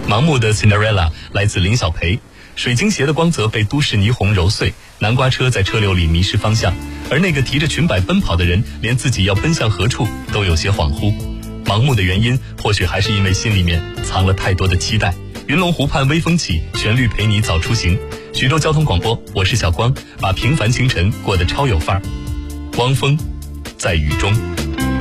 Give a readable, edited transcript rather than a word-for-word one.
盲目的 Cinderella 来自林小培，水晶鞋的光泽被都市霓虹揉碎，南瓜车在车流里迷失方向，而那个提着裙摆奔跑的人，连自己要奔向何处都有些恍惚。盲目的原因，或许还是因为心里面藏了太多的期待。云龙湖畔微风起，旋律陪你早出行。徐州交通广播，我是小光，把平凡清晨过得超有范儿。汪峰，在雨中。